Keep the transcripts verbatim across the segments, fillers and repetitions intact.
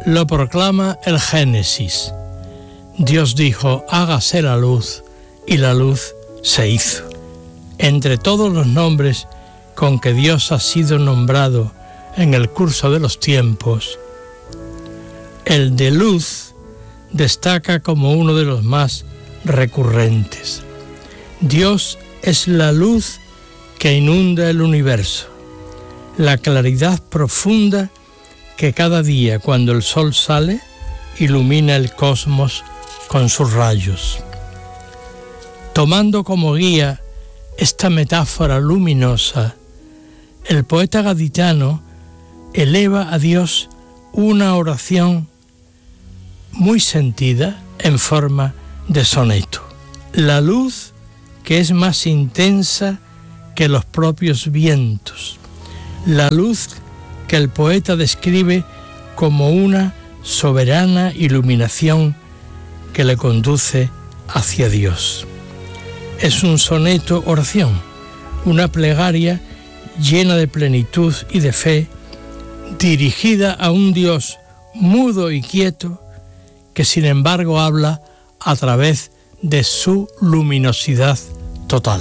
lo proclama el Génesis. Dios dijo, hágase la luz, y la luz se hizo. Entre todos los nombres con que Dios ha sido nombrado en el curso de los tiempos, el de luz destaca como uno de los más recurrentes. Dios es la luz que inunda el universo, la claridad profunda que cada día, cuando el sol sale, ilumina el cosmos con sus rayos. Tomando como guía esta metáfora luminosa, el poeta gaditano eleva a Dios una oración muy sentida en forma de soneto. La luz que es más intensa que los propios vientos. La luz que el poeta describe como una soberana iluminación que le conduce hacia Dios. Es un soneto oración, una plegaria llena de plenitud y de fe, dirigida a un Dios mudo y quieto, que sin embargo habla a través de su luminosidad total.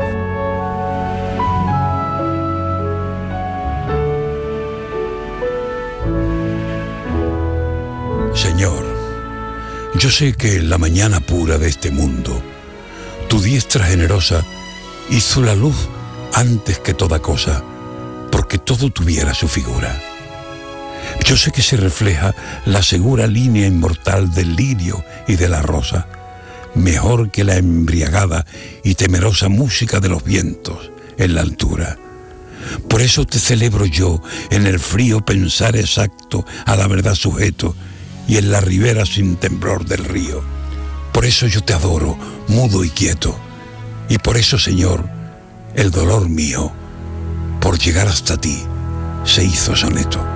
Señor, yo sé que en la mañana pura de este mundo, tu diestra generosa hizo la luz antes que toda cosa, porque todo tuviera su figura. Yo sé que se refleja la segura línea inmortal del lirio y de la rosa, mejor que la embriagada y temerosa música de los vientos en la altura. Por eso te celebro yo en el frío pensar exacto a la verdad sujeto y en la ribera sin temblor del río. Por eso yo te adoro, mudo y quieto, y por eso, Señor, el dolor mío, por llegar hasta ti, se hizo soneto.